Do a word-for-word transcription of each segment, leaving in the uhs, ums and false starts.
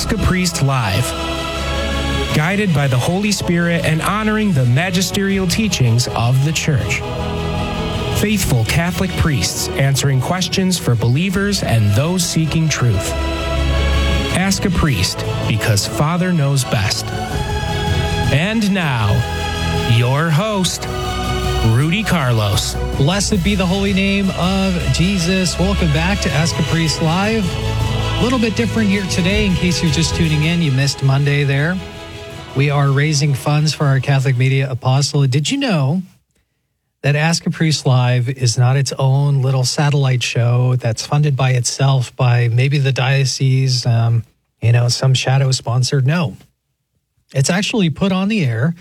Ask a Priest Live. Guided by the Holy Spirit and honoring the magisterial teachings of the Church. Faithful Catholic priests answering questions for believers and those seeking truth. Ask a Priest, because Father knows best. And now, your host, Rudy Carlos. Blessed be the holy name of Jesus. Welcome back to Ask a Priest Live. A little bit different here today, in case you're just tuning in. You missed Monday there. We are raising funds for our Catholic Media Apostolate. Did you know that Ask a Priest Live is not its own little satellite show that's funded by itself by maybe the diocese, um, you know, some shadow sponsor? No. It's actually put on the air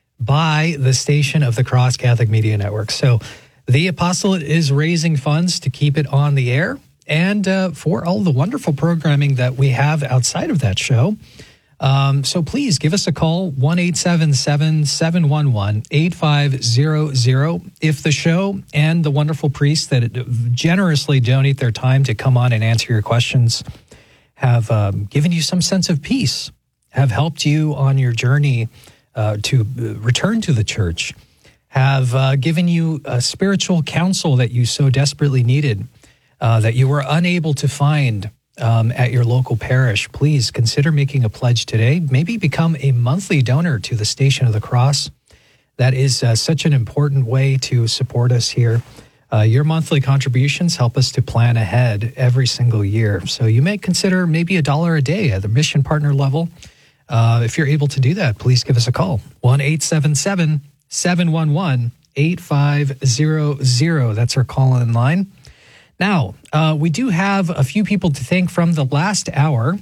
by the station of the Cross Catholic Media Network. So the Apostolate is raising funds to keep it on the air and uh, for all the wonderful programming that we have outside of that show. Um, so please give us a call, one eight seven seven, seven one one, eight five zero zero. If the show and the wonderful priests that generously donate their time to come on and answer your questions have um, given you some sense of peace, have helped you on your journey uh, to return to the church, have uh, given you a spiritual counsel that you so desperately needed, uh, that you were unable to find Um, at your local parish, please consider making a pledge today. Maybe become a monthly donor to the Station of the Cross. That is uh, such an important way to support us here. Uh, your monthly contributions help us to plan ahead every single year. So you may consider maybe a dollar a day at the mission partner level. Uh, if you're able to do that, please give us a call. one eight seven seven, seven one one, eight five zero zero. That's our call-in line. Now, uh, we do have a few people to thank from the last hour.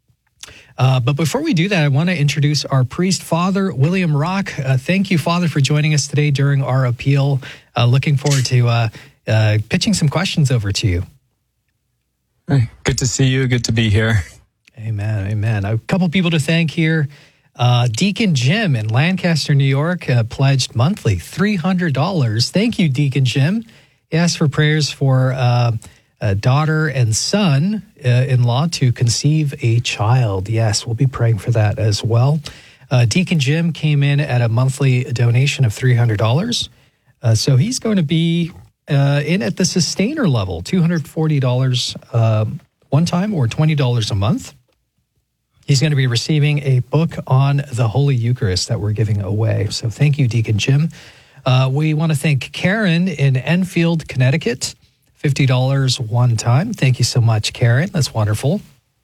Uh, but before we do that, I want to introduce our priest, Father William Rock. Uh, thank you, Father, for joining us today during our appeal. Uh, looking forward to uh, uh, pitching some questions over to you. Hey, good to see you. Good to be here. Amen. Amen. A couple people to thank here. Uh, Deacon Jim in Lancaster, New York, uh, pledged monthly three hundred dollars. Thank you, Deacon Jim. He asked for prayers for uh, a daughter and son-in-law to conceive a child. Yes, we'll be praying for that as well. Uh, Deacon Jim came in at a monthly donation of three hundred dollars. Uh, so he's going to be uh, in at the sustainer level, two hundred forty dollars uh, one time or twenty dollars a month. He's going to be receiving a book on the Holy Eucharist that we're giving away. So thank you, Deacon Jim. Uh, we want to thank Karen in Enfield, Connecticut, fifty dollars one time. Thank you so much, Karen. That's wonderful.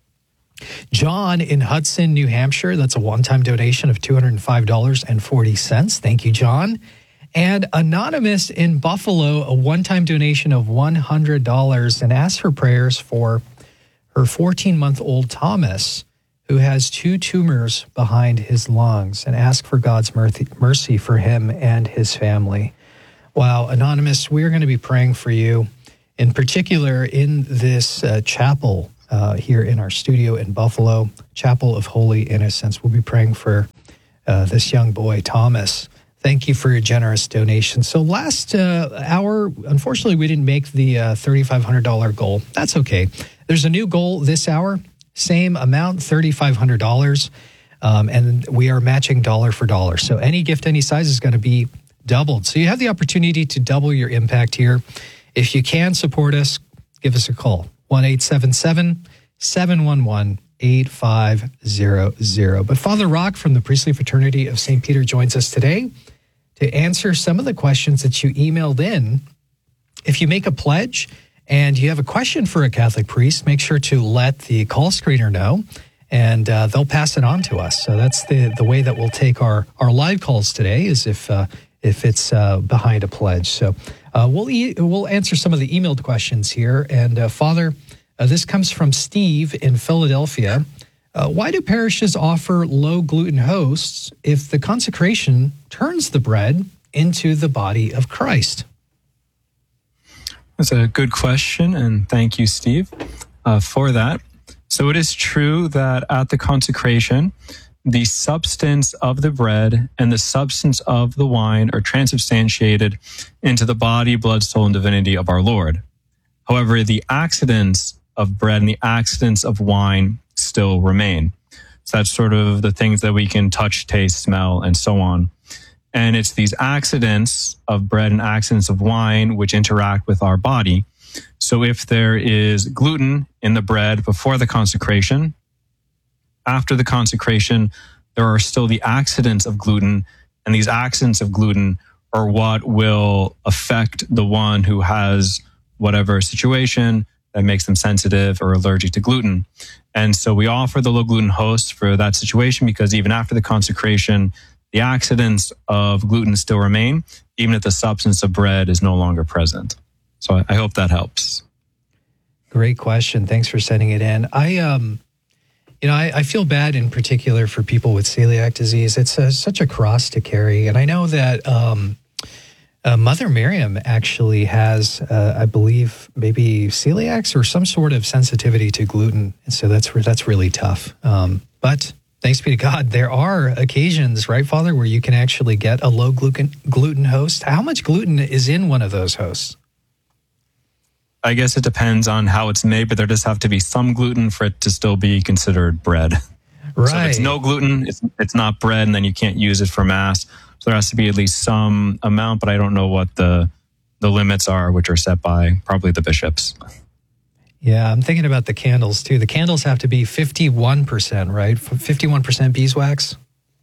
John in Hudson, New Hampshire. That's a one-time donation of two hundred five dollars and forty cents. Thank you, John. And Anonymous in Buffalo, a one-time donation of one hundred dollars, and asked for prayers for her fourteen-month-old Thomas, who has two tumors behind his lungs, and ask for God's mercy for him and his family. Wow, Anonymous, we're going to be praying for you, in particular in this uh, chapel uh, here in our studio in Buffalo, Chapel of Holy Innocents. We'll be praying for uh, this young boy, Thomas. Thank you for your generous donation. So last uh, hour, unfortunately, we didn't make the uh, three thousand five hundred dollars goal. That's okay. There's a new goal this hour. Same amount, three thousand five hundred dollars, um, and we are matching dollar for dollar. So any gift, any size is going to be doubled. So you have the opportunity to double your impact here. If you can support us, give us a call, one eight seven seven, seven one one, eight five zero zero. But Father Rock from the Priestly Fraternity of Saint Peter joins us today to answer some of the questions that you emailed in. If you make a pledge and you have a question for a Catholic priest, make sure to let the call screener know, and uh, they'll pass it on to us. So that's the, the way that we'll take our, our live calls today, is if uh, if it's uh, behind a pledge. So uh, we'll e- we'll answer some of the emailed questions here. And uh, Father, uh, this comes from Steve in Philadelphia. Uh, why do parishes offer low-gluten hosts if the consecration turns the bread into the body of Christ? That's a good question, and thank you, Steve, uh, for that. So it is true that at the consecration, the substance of the bread and the substance of the wine are transubstantiated into the body, blood, soul, and divinity of our Lord. However, the accidents of bread and the accidents of wine still remain. So that's sort of the things that we can touch, taste, smell, and so on. And it's these accidents of bread and accidents of wine which interact with our body. So if there is gluten in the bread before the consecration, after the consecration, there are still the accidents of gluten, and these accidents of gluten are what will affect the one who has whatever situation that makes them sensitive or allergic to gluten. And so we offer the low gluten host for that situation because even after the consecration, the accidents of gluten still remain, even if the substance of bread is no longer present. So I hope that helps. Great question. Thanks for sending it in. I, um, you know, I, I feel bad in particular for people with celiac disease. It's a, such a cross to carry. And I know that um, uh, Mother Miriam actually has, uh, I believe, maybe celiacs or some sort of sensitivity to gluten. And so that's, that's really tough. Um, but thanks be to God, there are occasions, right, Father, where you can actually get a low gluten, gluten host. How much gluten is in one of those hosts? I guess it depends on how it's made, but there does have to be some gluten for it to still be considered bread. Right. So if it's no gluten, it's, it's not bread, and then you can't use it for Mass. So there has to be at least some amount, but I don't know what the the limits are, which are set by probably the bishops. Yeah, I'm thinking about the candles, too. The candles have to be fifty-one percent, right? fifty-one percent beeswax?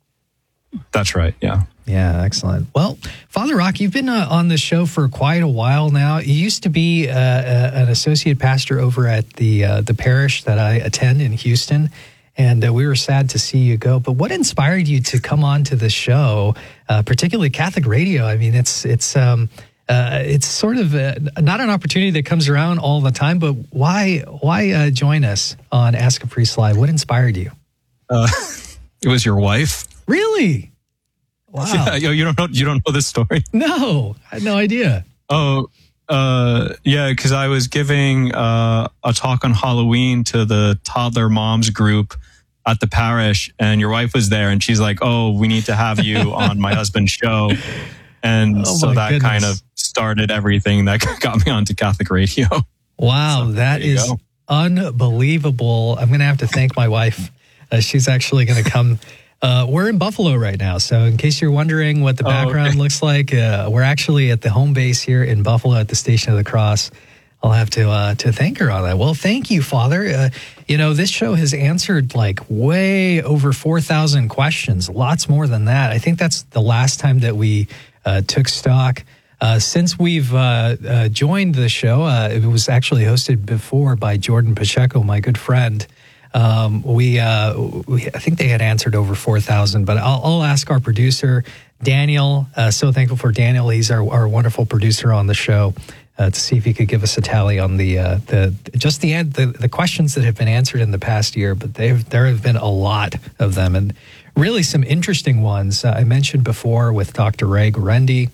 That's right, yeah. Yeah, excellent. Well, Father Rock, you've been uh, on the show for quite a while now. You used to be uh, uh, an associate pastor over at the uh, the parish that I attend in Houston, and uh, we were sad to see you go. But what inspired you to come on to the show, uh, particularly Catholic radio? I mean, it's it's um, uh, it's sort of a, not an opportunity that comes around all the time. But why why uh, join us on Ask a Priest Live? What inspired you? Uh, it was your wife. Really? Wow. Yeah, you don't know you don't know this story? No, I had no idea. Oh, uh, yeah, because I was giving uh, a talk on Halloween to the toddler moms group at the parish, and your wife was there, and she's like, "Oh, we need to have you on my husband's show," and oh so that goodness. kind of started everything that got me onto Catholic radio. Wow, so, that is go. unbelievable. I'm going to have to thank my wife. Uh, she's actually going to come. Uh, we're in Buffalo right now, so in case you're wondering what the background oh, okay. looks like, uh, we're actually at the home base here in Buffalo at the Station of the Cross. I'll have to uh, to thank her on that. Well, thank you, Father. Uh, you know, this show has answered like way over four thousand questions, lots more than that. I think that's the last time that we uh, took stock. Uh, since we've uh, uh, joined the show, uh, it was actually hosted before by Jordan Pacheco, my good friend. Um, we, uh, we, I think they had answered over four thousand, but I'll, I'll ask our producer, Daniel. Uh, so thankful for Daniel. He's our, our wonderful producer on the show, uh, to see if he could give us a tally on the, uh, the, just the, the, the questions that have been answered in the past year, but they've, there have been a lot of them and really some interesting ones. Uh, I mentioned before with Doctor Ray Guarendi,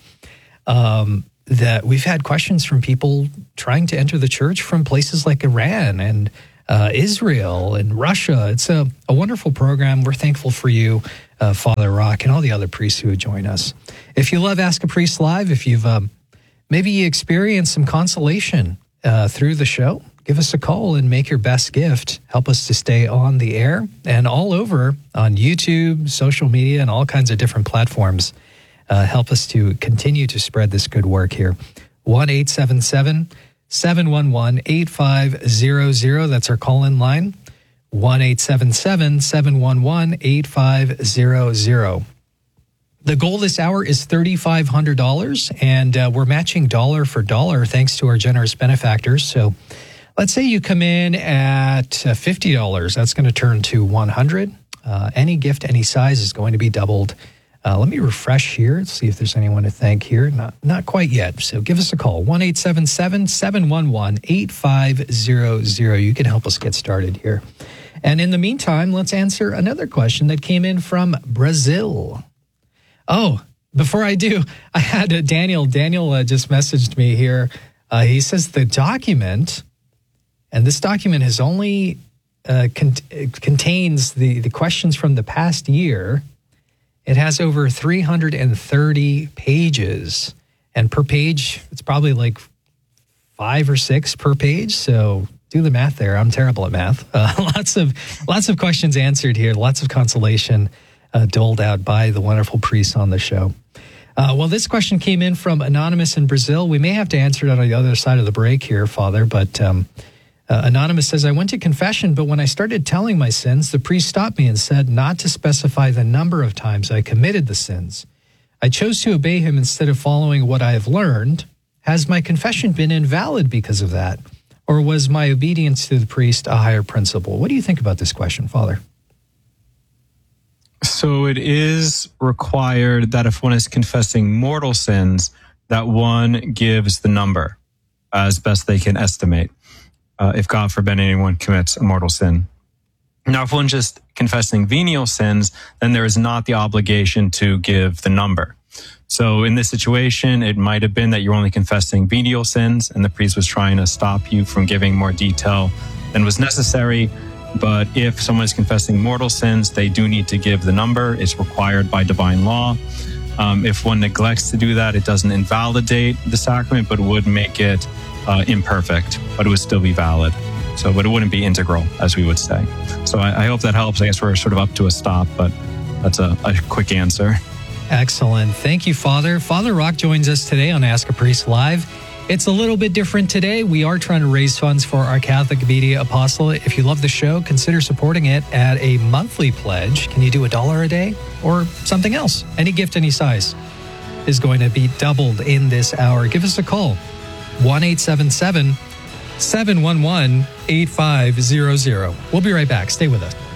um, that we've had questions from people trying to enter the church from places like Iran and Uh, Israel and Russia. It's a, a wonderful program. We're thankful for you, uh, Father Rock, and all the other priests who would join us. If you love Ask a Priest Live, if you've um, maybe you experienced some consolation uh, through the show, give us a call and make your best gift. Help us to stay on the air and all over on YouTube, social media, and all kinds of different platforms. Uh, help us to continue to spread this good work here. one eight seven seven seven one one, eight five zero zero. That's our call-in line. one eight seven seven, seven one one, eight five zero zero. The goal this hour is three thousand five hundred dollars, and uh, we're matching dollar for dollar thanks to our generous benefactors. So let's say you come in at uh, fifty dollars. That's going to turn to one hundred dollars. Uh, any gift, any size is going to be doubled. Uh, let me refresh here and see if there's anyone to thank here. Not not quite yet. So give us a call, one eight seven seven, seven one one, eight five zero zero. You can help us get started here. And in the meantime, let's answer another question that came in from Brazil. Oh, before I do, I had uh, Daniel. Daniel uh, just messaged me here. Uh, he says the document, and this document has only uh, con- contains the, the questions from the past year. It has over three hundred thirty pages, and per page, it's probably like five or six per page. So Do the math there. I'm terrible at math. Uh, lots of lots of questions answered here. Lots of consolation uh, doled out by the wonderful priests on the show. Uh, well, this question came in from Anonymous in Brazil. We may have to answer it on the other side of the break here, Father. But um, uh, Anonymous says, I went to confession, but when I started telling my sins, the priest stopped me and said not to specify the number of times I committed the sins. I chose to obey him instead of following what I have learned. Has my confession been invalid because of that? Or was my obedience to the priest a higher principle? What do you think about this question, Father? So it is required that if one is confessing mortal sins, that one gives the number as best they can estimate, uh, if God forbid anyone commits a mortal sin. Now, if one's just confessing venial sins, then there is not the obligation to give the number. So in this situation, it might have been that you're only confessing venial sins and the priest was trying to stop you from giving more detail than was necessary. But if someone is confessing mortal sins, they do need to give the number. It's required by divine law. Um, if one neglects to do that, it doesn't invalidate the sacrament, but would make it uh, imperfect, but it would still be valid. So, but it wouldn't be integral, as we would say. So I, I hope that helps. I guess we're sort of up to a stop, but that's a, a quick answer. Excellent. Thank you, Father. Father Rock joins us today on Ask a Priest Live. It's a little bit different today. We are trying to raise funds for our Catholic Media Apostolate. If you love the show, consider supporting it at a monthly pledge. Can you do a dollar a day or something else? Any gift, any size is going to be doubled in this hour. Give us a call, one eight seven seven, seven one one, eight five zero zero. We'll be right back. Stay with us.